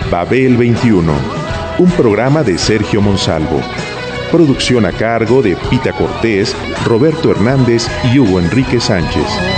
Babel 21, un programa de Sergio Monsalvo. Producción a cargo de Pita Cortés, Roberto Hernández y Hugo Enrique Sánchez.